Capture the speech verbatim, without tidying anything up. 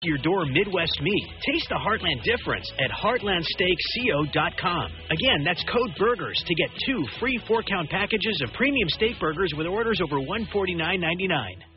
Your door Midwest meat. Taste the Heartland difference at heartland steak co dot com. Again, that's code BURGERS to get two free four-count packages of premium steak burgers with orders over one forty-nine ninety-nine.